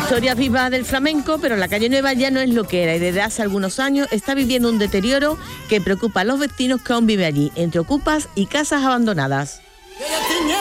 Historias vivas del flamenco, pero la calle Nueva ya no es lo que era y desde hace algunos años está viviendo un deterioro que preocupa a los vecinos que aún viven allí, entre ocupas y casas abandonadas.